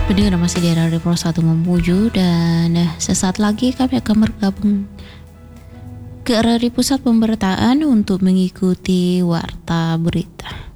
Pendengar masih di Radio Pro 1 Mamuju dan sesaat lagi kami akan bergabung ke Radio Pusat Pemberitaan untuk mengikuti Warta Berita.